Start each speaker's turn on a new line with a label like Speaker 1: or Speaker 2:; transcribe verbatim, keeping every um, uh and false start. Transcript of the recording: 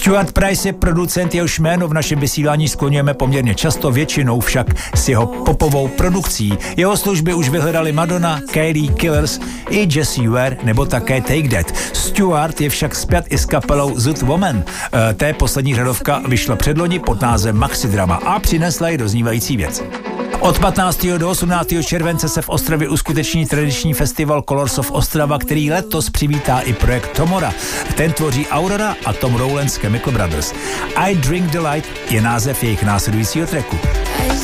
Speaker 1: Stuart Price je producent, jehož jméno v našem vysílání skloňujeme poměrně často, většinou však s jeho popovou produkcí. Jeho služby už vyhledali Madonna, Kylie, Killers i Jessie Ware nebo také Take That. Stuart je však spjat i s kapelou Zoot Woman. E, té poslední řadovka vyšla předloni pod názvem Maxi Drama a přinesla i doznívající věc. Od patnáctého do osmnáctého července se v Ostravě uskuteční tradiční festival Colors of Ostrava, který letos přivítá i projekt Tomora. Ten tvoří Aurora a Tom Rowland z Chemical Brothers. I Drink the Light je název jejich následujícího tracku.